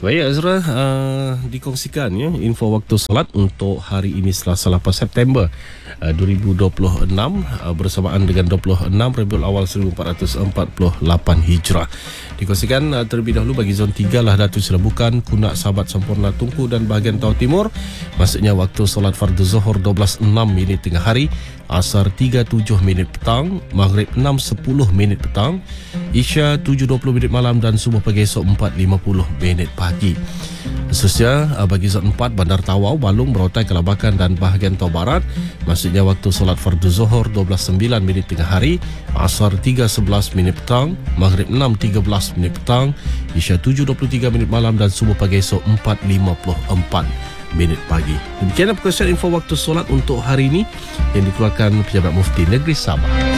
Baik Azra, dikongsikan ya info waktu solat untuk hari ini Selasa 8 September 2026 bersamaan dengan 26 Rabiul Awal 1448 Hijrah. Dikongsikan terlebih dahulu bagi zon 3 lah Datu Serabukan, Kunak, Sahabat Sempurna Tunku dan bahagian Tau Timur. Maksudnya waktu solat fardu Zuhur 12.06 minit tengah hari, Asar 3.7 minit petang, Maghrib 6.10 minit petang, Isya 7.20 minit malam dan Subuh pagi esok 4.50 minit pagi. Khususnya bagi zon 4 Bandar Tawau, Balung, Merautai, Kelabakan dan bahagian Tau Barat, maksudnya waktu solat fardu Zuhur 12.09 minit tengah hari, Asar 3.11 minit petang, Maghrib 6.13 minit petang, Isya 7.23 minit malam dan Subuh pagi esok 4.54 minit pagi. Demikianlah perkongsian info waktu solat untuk hari ini yang dikeluarkan Pejabat Mufti Negeri Sabah.